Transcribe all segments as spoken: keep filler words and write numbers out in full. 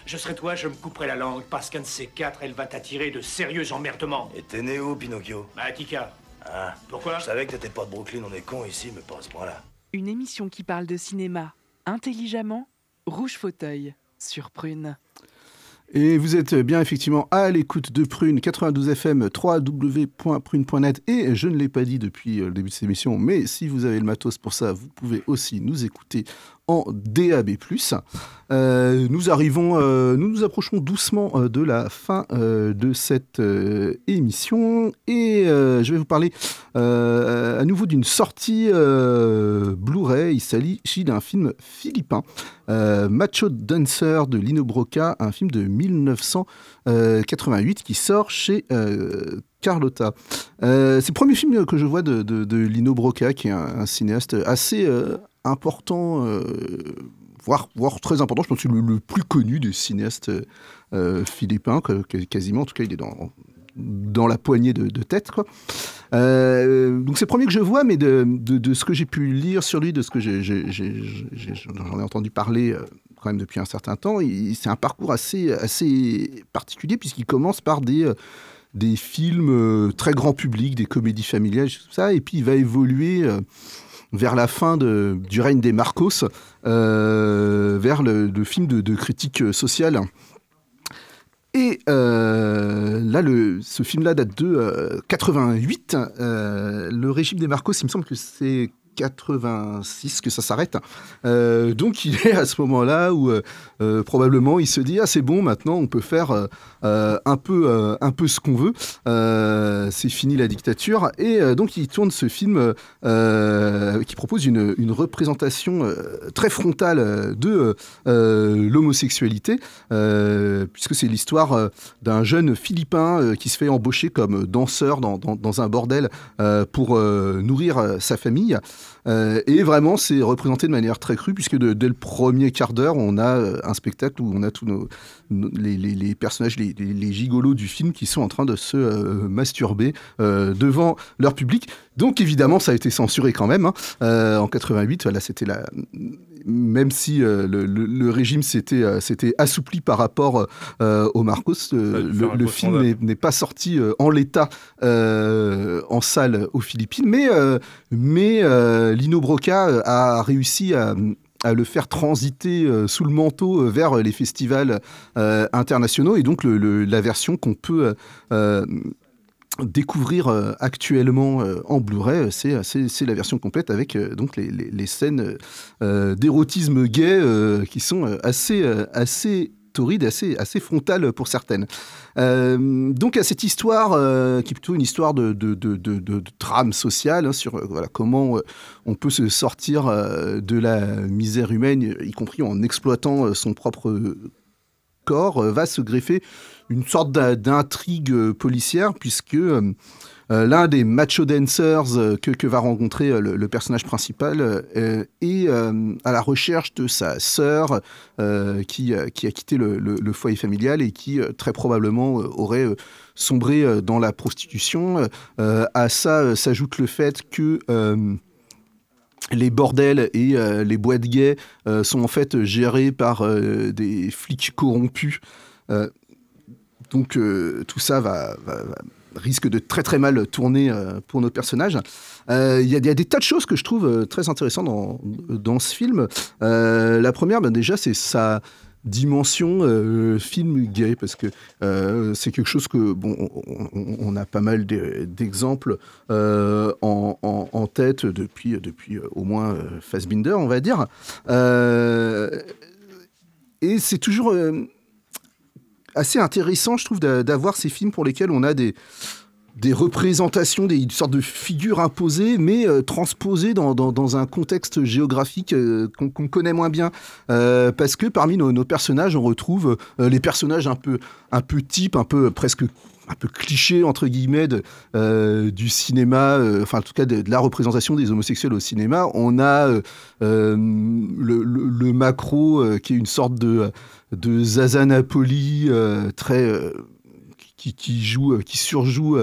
Je serais toi, je me couperais la langue, parce qu'un de ces quatre, elle va t'attirer de sérieux emmerdements. Et t'es né où, Pinocchio? Bah, Tika. Ah. Pourquoi? Je savais que t'étais pas de Brooklyn, on est cons ici, mais pas à ce point-là. Une émission qui parle de cinéma intelligemment, Rouge Fauteuil, sur Prune. Et vous êtes bien effectivement à l'écoute de Prune quatre-vingt-douze F M, w w w point prune point net. Et je ne l'ai pas dit depuis le début de cette émission, mais si vous avez le matos pour ça, vous pouvez aussi nous écouter en D A B plus. Euh, nous arrivons, euh, nous nous approchons doucement euh, de la fin euh, de cette euh, émission et euh, je vais vous parler euh, à nouveau d'une sortie euh, Blu-ray. Il s'agit d'un film philippin, euh, Macho Dancer de Lino Brocka, un film de mille neuf cent quatre-vingt-huit qui sort chez euh, Carlotta. Euh, c'est le premier film que je vois de, de, de Lino Brocka, qui est un, un cinéaste assez euh, important, euh, voire, voire très important. Je pense que c'est le, le plus connu des cinéastes euh, philippins, que, que, quasiment. En tout cas, il est dans, dans la poignée de, de tête, quoi. Euh, donc c'est le premier que je vois, mais de, de, de ce que j'ai pu lire sur lui, de ce que j'ai, j'ai, j'ai, j'ai, j'en ai entendu parler euh, quand même depuis un certain temps, il, c'est un parcours assez, assez particulier, puisqu'il commence par des... Euh, des films euh, très grand public, des comédies familiales, tout ça, et puis il va évoluer euh, vers la fin de, du règne des Marcos, euh, vers le, le film de, de critique sociale. Et euh, là, le, ce film-là date de euh, quatre-vingt-huit. Euh, le régime des Marcos, il me semble que c'est quatre-vingt-six que ça s'arrête. Euh, donc il est à ce moment-là où euh, euh, probablement il se dit ah c'est bon, maintenant on peut faire euh, un peu euh, un peu ce qu'on veut. Euh, c'est fini la dictature et euh, donc il tourne ce film euh, qui propose une, une représentation euh, très frontale de euh, l'homosexualité euh, puisque c'est l'histoire euh, d'un jeune Philippin euh, qui se fait embaucher comme danseur dans, dans, dans un bordel euh, pour euh, nourrir euh, sa famille. Euh, et vraiment, c'est représenté de manière très crue, puisque de, dès le premier quart d'heure, on a euh, un spectacle où on a tous nos, nos, les, les, les personnages, les, les, les gigolos du film qui sont en train de se euh, masturber euh, devant leur public. Donc évidemment, ça a été censuré quand même. Hein. Euh, en quatre-vingt-huit, voilà, c'était la... même si euh, le, le, le régime s'était, euh, s'était assoupli par rapport euh, aux Marcos, euh, le, le film n'est, n'est pas sorti euh, en l'état euh, en salle aux Philippines, mais, euh, mais euh, Lino Brocka a réussi à... à le faire transiter euh, sous le manteau euh, vers les festivals euh, internationaux, et donc le, le, la version qu'on peut euh, découvrir euh, actuellement euh, en Blu-ray, c'est, c'est, c'est la version complète avec euh, donc les, les, les scènes euh, d'érotisme gay euh, qui sont euh, assez, euh, assez torrides, assez, assez frontales pour certaines. Euh, donc à cette histoire, euh, qui est plutôt une histoire de, de, de, de, de, de trame sociale, hein, sur euh, voilà, comment euh, on peut se sortir euh, de la misère humaine, y compris en exploitant euh, son propre corps, euh, va se greffer une sorte d'intrigue policière, puisque euh, l'un des macho dancers euh, que, que va rencontrer euh, le, le personnage principal euh, est euh, à la recherche de sa sœur euh, qui, qui a quitté le, le, le foyer familial et qui euh, très probablement euh, aurait euh, sombré euh, dans la prostitution. Euh, à ça euh, s'ajoute le fait que euh, les bordels et euh, les boîtes gays euh, sont en fait gérés par euh, des flics corrompus. Euh, donc euh, tout ça va, va, va, risque de très très mal tourner euh, pour nos personnages. Il euh, y, y a des tas de choses que je trouve euh, très intéressantes dans, dans ce film. Euh, la première, ben déjà, c'est sa dimension euh, film gay, parce que euh, c'est quelque chose que bon, on, on, on a pas mal de, d'exemples euh, en, en, en tête depuis, depuis au moins euh, Fassbinder, on va dire. Euh, et c'est toujours euh, assez intéressant, je trouve, d'avoir ces films pour lesquels on a des des représentations, des, une sorte de figure imposée, mais euh, transposée dans, dans, dans un contexte géographique euh, qu'on, qu'on connaît moins bien. Euh, parce que parmi nos, nos personnages, on retrouve euh, les personnages un peu, un peu types, un peu presque un peu clichés, entre guillemets, de, euh, du cinéma, euh, enfin en tout cas de, de la représentation des homosexuels au cinéma. On a euh, euh, le, le, le macro, euh, qui est une sorte de, de Zaza Napoli, euh, très... Euh, qui, qui joue, qui surjoue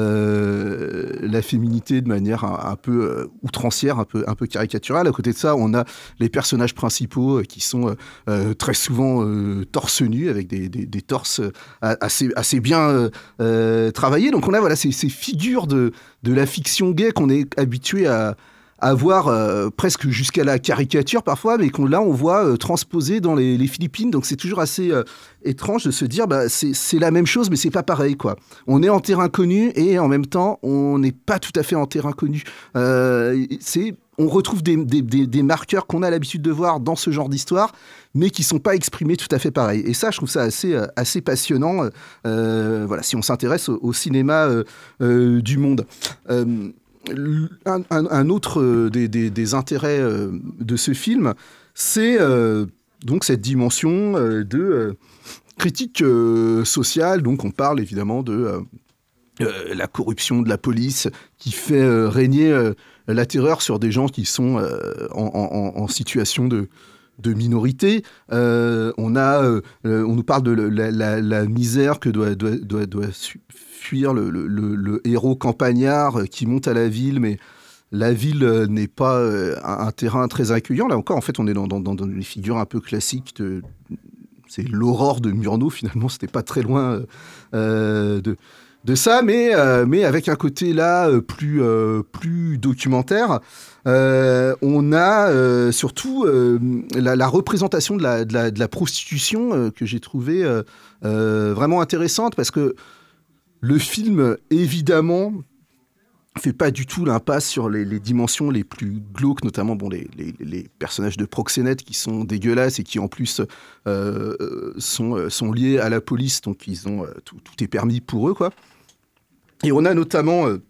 euh, la féminité de manière un, un peu euh, outrancière, un peu, un peu caricaturale. À côté de ça, on a les personnages principaux qui sont euh, très souvent euh, torse nu, avec des, des, des torses assez, assez bien euh, travaillés. Donc on a voilà, ces, ces figures de, de la fiction gay qu'on est habitué à à voir euh, presque jusqu'à la caricature parfois, mais qu'on, là on voit euh, transposer dans les, les Philippines. Donc c'est toujours assez euh, étrange de se dire bah, c'est, c'est la même chose mais c'est pas pareil, quoi. On est en terrain connu et en même temps on n'est pas tout à fait en terrain connu. Euh, c'est, on retrouve des, des, des, des marqueurs qu'on a l'habitude de voir dans ce genre d'histoire, mais qui sont pas exprimés tout à fait pareil. Et ça, je trouve ça assez, euh, assez passionnant. Euh, voilà, si on s'intéresse au, au cinéma euh, euh, du monde. Euh, Un, un, un autre euh, des, des, des intérêts euh, de ce film, c'est euh, donc cette dimension euh, de euh, critique euh, sociale. Donc on parle évidemment de euh, euh, la corruption de la police qui fait euh, régner euh, la terreur sur des gens qui sont euh, en, en, en situation de de minorité. Euh, on a, euh, on nous parle de la, la, la misère que doit, doit, doit, doit fuir le, le, le, le héros campagnard qui monte à la ville, mais la ville n'est pas euh, un, un terrain très accueillant. Là encore, en fait, on est dans, dans, dans des figures un peu classiques. De, c'est l'aurore de Murnau, finalement, c'était pas très loin euh, de, de ça, mais, euh, mais avec un côté là plus, euh, plus documentaire. Euh, on a euh, surtout euh, la, la représentation de la, de la, de la prostitution euh, que j'ai trouvée euh, euh, vraiment intéressante, parce que le film, évidemment, fait pas du tout l'impasse sur les, les dimensions les plus glauques, notamment bon, les, les, les personnages de proxénètes qui sont dégueulasses et qui en plus euh, sont, sont liés à la police, donc ils ont, tout, tout est permis pour eux, quoi. Et on a notamment euh,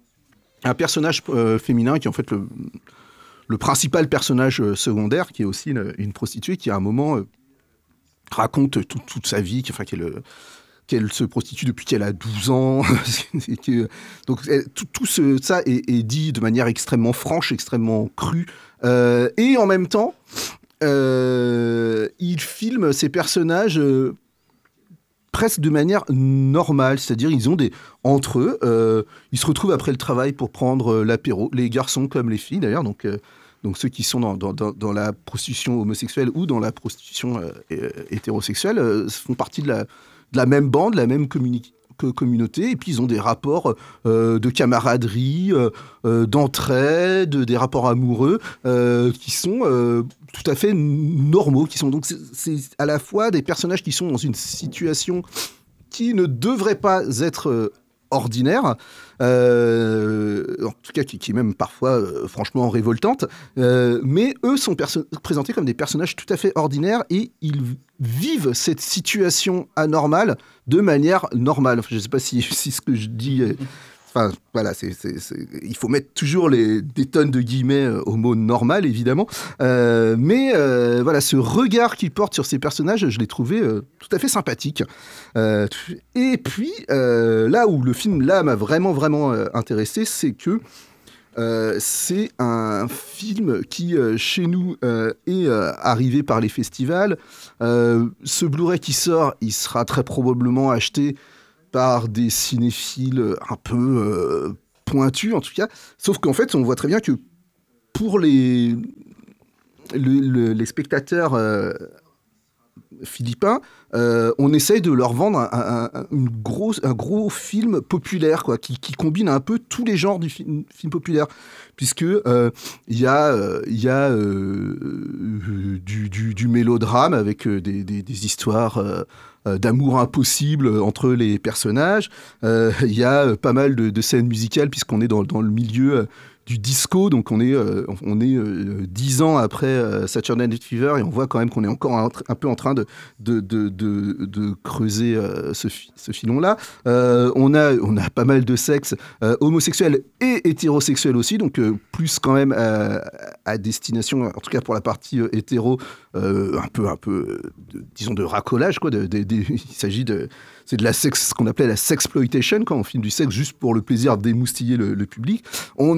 un personnage euh, féminin qui est en fait le, le principal personnage euh, secondaire, qui est aussi une, une prostituée, qui à un moment euh, raconte tout, toute sa vie, qui, enfin, qu'elle, euh, qu'elle se prostitue depuis qu'elle a douze ans. que, donc elle, tout, tout ce, ça est, est dit de manière extrêmement franche, extrêmement crue. Euh, et en même temps, euh, il filme ces personnages... Euh, presque de manière normale, c'est-à-dire ils ont des entre eux, euh, ils se retrouvent après le travail pour prendre euh, l'apéro, les garçons comme les filles d'ailleurs, donc euh, donc ceux qui sont dans, dans, dans la prostitution homosexuelle ou dans la prostitution euh, hétérosexuelle euh, font partie de la de la même bande, la même communi- communauté, et puis ils ont des rapports euh, de camaraderie, euh, euh, d'entraide, des rapports amoureux euh, qui sont euh, tout à fait normaux, qui sont donc c'est, c'est à la fois des personnages qui sont dans une situation qui ne devrait pas être euh, ordinaire, euh, en tout cas qui, qui est même parfois euh, franchement révoltante, euh, mais eux sont perso- présentés comme des personnages tout à fait ordinaires et ils vivent cette situation anormale de manière normale. Enfin, je ne sais pas si, si ce que je dis... Est... Enfin, voilà, c'est, c'est, c'est... il faut mettre toujours les, des tonnes de guillemets au mot normal, évidemment. Euh, mais euh, voilà, ce regard qu'il porte sur ces personnages, je l'ai trouvé euh, tout à fait sympathique. Euh, et puis, euh, là où le film là, m'a vraiment, vraiment euh, intéressé, c'est que euh, c'est un film qui, euh, chez nous, euh, est euh, arrivé par les festivals. Euh, ce Blu-ray qui sort, il sera très probablement acheté par des cinéphiles un peu euh, pointus, en tout cas. Sauf qu'en fait, on voit très bien que pour les, le, le, les spectateurs euh, philippins, euh, on essaye de leur vendre un, un, un, une grosse, un gros film populaire, quoi, qui, qui combine un peu tous les genres du film, film populaire. Puisque il euh, y a, euh, y a euh, du, du, du mélodrame avec euh, des, des, des histoires... Euh, Euh, d'amour impossible entre les personnages. Il euh, y a euh, pas mal de, de scènes musicales puisqu'on est dans, dans le milieu euh, du disco, donc on est, euh, on est euh, dix ans après euh, Saturday Night Fever et on voit quand même qu'on est encore un, un peu en train de, de, de, de, de creuser euh, ce, fi- ce filon-là. Euh, on, a, on a pas mal de sexe euh, homosexuel et hétérosexuel aussi, donc euh, plus quand même à, à destination, en tout cas pour la partie euh, hétéro, euh, un peu, un peu de, disons, de racolage, quoi. De, de, de, il s'agit de... C'est de la sexe, ce qu'on appelait la sexploitation, quand on filme du sexe juste pour le plaisir d'émoustiller le, le public. On a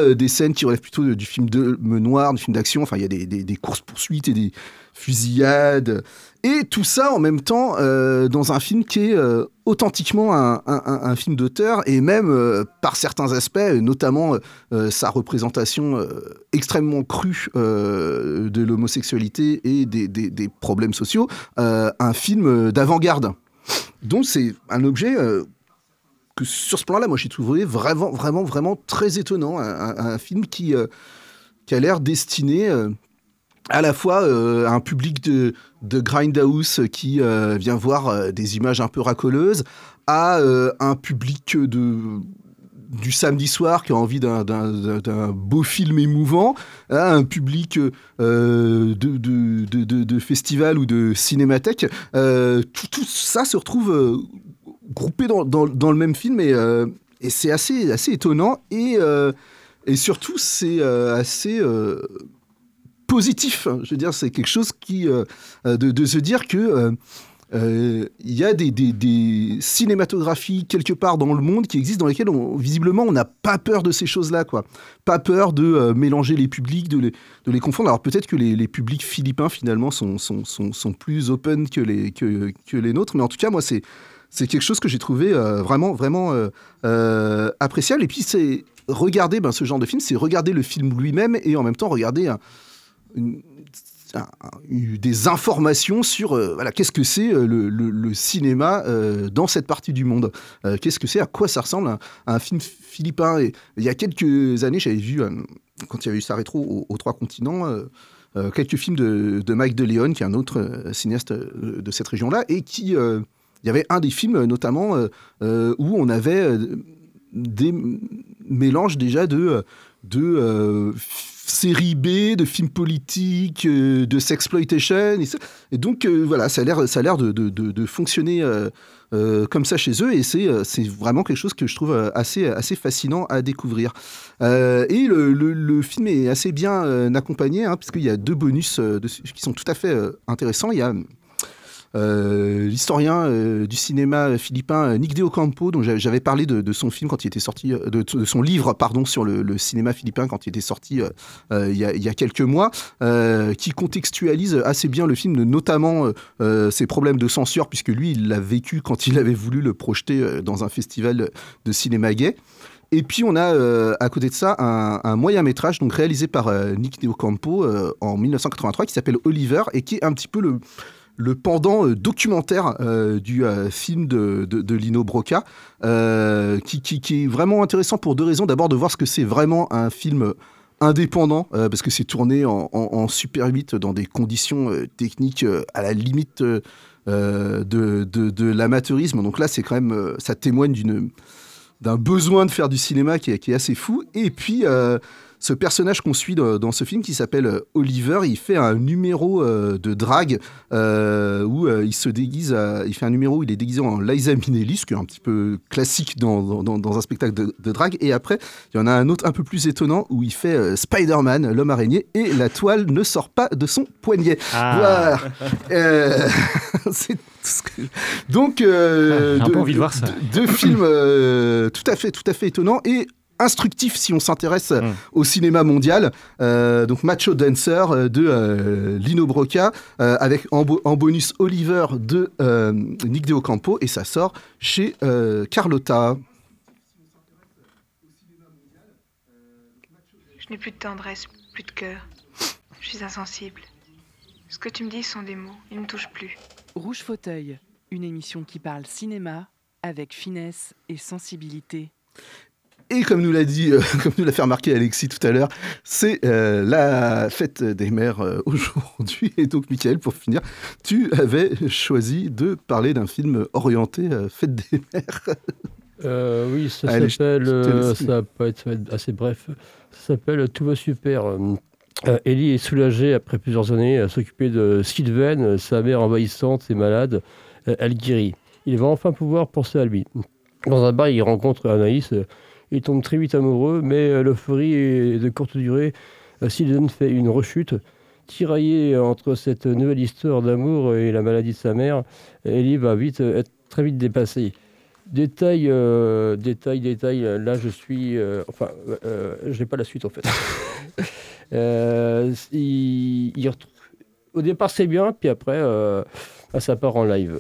euh, des scènes qui relèvent plutôt de, du film de noir, du film d'action. Enfin, il y a des, des, des courses-poursuites et des fusillades. Et tout ça en même temps euh, dans un film qui est euh, authentiquement un, un, un film d'auteur et même euh, par certains aspects, notamment euh, sa représentation euh, extrêmement crue euh, de l'homosexualité et des, des, des problèmes sociaux, euh, un film d'avant-garde. Donc c'est un objet euh, que sur ce plan-là, moi j'ai trouvé vraiment, vraiment, vraiment très étonnant. Un, un, un film qui, euh, qui a l'air destiné... Euh, à la fois euh, un public de, de grindhouse qui euh, vient voir euh, des images un peu racoleuses, à euh, un public de, du samedi soir qui a envie d'un, d'un, d'un beau film émouvant, à un public euh, de, de, de, de, de festival ou de cinémathèque. Euh, tout, tout ça se retrouve euh, groupé dans, dans, dans le même film et, euh, et c'est assez, assez étonnant et, euh, et surtout c'est euh, assez... Euh, positif, je veux dire, c'est quelque chose qui euh, de, de se dire que euh, euh, y a des, des, des cinématographies quelque part dans le monde qui existent dans lesquelles on, visiblement on n'a pas peur de ces choses-là, quoi. Pas peur de euh, mélanger les publics, de les, de les confondre. Alors peut-être que les, les publics philippins finalement sont, sont, sont, sont plus open que les, que, que les nôtres, mais en tout cas moi c'est, c'est quelque chose que j'ai trouvé euh, vraiment, vraiment euh, euh, appréciable. Et puis c'est regarder ben, ce genre de film, c'est regarder le film lui-même et en même temps regarder un Une, un, des informations sur euh, voilà, qu'est-ce que c'est euh, le, le, le cinéma euh, dans cette partie du monde. Euh, qu'est-ce que c'est, à quoi ça ressemble à, à un film philippin. Et, il y a quelques années, j'avais vu, euh, quand il y avait eu sa rétro aux, aux Trois Continents, euh, euh, quelques films de, de Mike DeLeon, qui est un autre euh, cinéaste euh, de cette région-là, et qui... Euh, il y avait un des films, notamment, euh, euh, où on avait euh, des mélanges déjà de... de euh, série B, de films politiques, euh, de sexploitation. Et, et donc, euh, voilà, ça a l'air, ça a l'air de, de, de, de fonctionner euh, euh, comme ça chez eux. Et c'est, euh, c'est vraiment quelque chose que je trouve assez, assez fascinant à découvrir. Euh, et le, le, le film est assez bien euh, accompagné, hein, puisqu'il y a deux bonus euh, de, qui sont tout à fait euh, intéressants. Il y a... Euh, l'historien euh, du cinéma philippin Nick de Ocampo, dont j'avais parlé de, de son film quand il était sorti, de, de son livre pardon sur le, le cinéma philippin quand il était sorti euh, euh, il, y a, il y a quelques mois, euh, qui contextualise assez bien le film, notamment euh, ses problèmes de censure, puisque lui il l'a vécu quand il avait voulu le projeter dans un festival de cinéma gay. Et puis on a euh, à côté de ça un, un moyen métrage donc réalisé par euh, Nick de Ocampo euh, en dix-neuf cent quatre-vingt-trois qui s'appelle Oliver et qui est un petit peu le le pendant euh, documentaire euh, du euh, film de, de, de Lino Brocca, euh, qui, qui, qui est vraiment intéressant pour deux raisons. D'abord, de voir ce que c'est vraiment un film indépendant, euh, parce que c'est tourné en, en, en Super huit dans des conditions euh, techniques euh, à la limite euh, de, de, de l'amateurisme. Donc là, c'est quand même, euh, ça témoigne d'une, d'un besoin de faire du cinéma qui est, qui est assez fou. Et puis... Euh, ce personnage qu'on suit dans, dans ce film qui s'appelle Oliver, il fait un numéro euh, de drague euh, où euh, il se déguise, à, il fait un numéro où il est déguisé en Liza Minnelli, ce qui est un petit peu classique dans, dans, dans un spectacle de, de drague. Et après, il y en a un autre un peu plus étonnant où il fait euh, Spider-Man, l'homme araignée, et la toile ne sort pas de son poignet. Ah. Voilà. euh, c'est tout ce que... Donc, euh, ah, deux, pas envie de voir ça. Deux films euh, tout à fait, tout à fait étonnants et instructif si on s'intéresse mmh. au cinéma mondial. Euh, donc Macho Dancer de euh, Lino Brocca euh, avec en, bo- en bonus Oliver de euh, Nick de Ocampo et ça sort chez euh, Carlotta. Je n'ai plus de tendresse, plus de cœur. Je suis insensible. Ce que tu me dis sont des mots, ils ne me touchent plus. Rouge Fauteuil, une émission qui parle cinéma avec finesse et sensibilité. Et comme nous l'a dit, euh, comme nous l'a fait remarquer Alexis tout à l'heure, c'est euh, la fête des mères euh, aujourd'hui. Et donc, Michael, pour finir, tu avais choisi de parler d'un film orienté euh, fête des mères. Euh, oui, ça Allez, s'appelle, je, je euh, ça peut être assez bref, ça s'appelle Tout va super. Euh, Ellie est soulagée après plusieurs années à s'occuper de Sylvain, sa mère envahissante et malade. Euh, elle guérit. Il va enfin pouvoir penser à lui. Dans un bar, il rencontre Anaïs. Il tombe très vite amoureux, mais l'euphorie est de courte durée. Sylvain fait une rechute. Tiraillé entre cette nouvelle histoire d'amour et la maladie de sa mère, Ellie va vite être très vite dépassée. Détail, euh, détail, détail. Là, je suis. euh, enfin, euh, je n'ai pas la suite en fait. Euh, il- il retrouve- Au départ, c'est bien, puis après, euh, ah, ça part en live.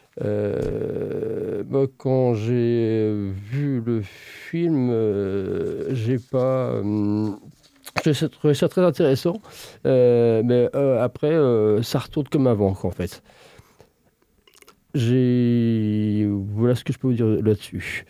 Euh, moi, quand j'ai vu le film, euh, j'ai pas. hum, j'ai trouvé ça très intéressant, euh, mais euh, après, euh, ça retourne comme avant, en fait. J'ai... Voilà ce que je peux vous dire là-dessus.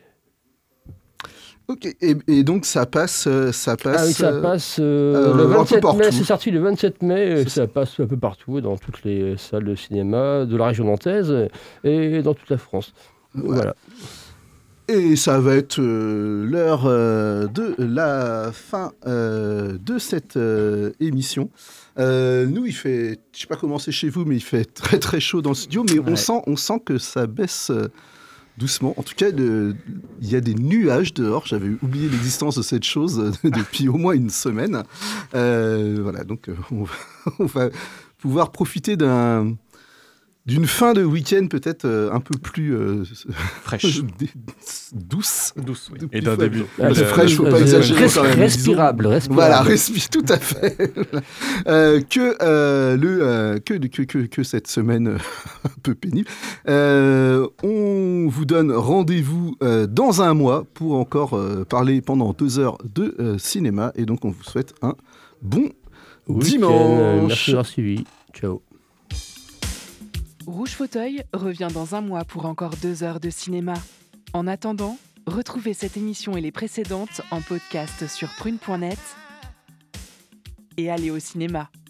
Ok, et, et donc ça passe, euh, ça passe. Ah oui, ça euh, passe euh, euh, le un peu vingt-sept mai, partout. c'est sorti le vingt-sept mai, et C'est ça passe un peu partout, dans toutes les salles de cinéma de la région nantaise et dans toute la France. Voilà. Et ça va être euh, l'heure euh, de la fin euh, de cette euh, émission. Euh, nous, il fait, je sais pas comment c'est chez vous, mais il fait très très chaud dans le studio, mais on Ouais. sent, on sent que ça baisse euh, doucement. En tout cas, le- il y a des nuages dehors. J'avais oublié l'existence de cette chose euh, depuis au moins une semaine. Euh, voilà, donc euh, on, va, on va pouvoir profiter d'un d'une fin de week-end peut-être euh, un peu plus euh, Fraîche. douce. Douce, oui. Depuis Et d'un fois, début. Ah, Le c'est fraîche, faut pas euh, exagérer res- quand même, Respirable, respirable. Voilà, respire, tout à fait. Euh, que, euh, le, euh, que, que, que, que cette semaine euh, un peu pénible. Euh, on vous donne rendez-vous euh, dans un mois pour encore euh, parler pendant deux heures de euh, cinéma. Et donc, on vous souhaite un bon Week-end. dimanche. Merci d'avoir suivi. Ciao. Rouge Fauteuil revient dans un mois pour encore deux heures de cinéma. En attendant, retrouvez cette émission et les précédentes en podcast sur prune point net et allez au cinéma.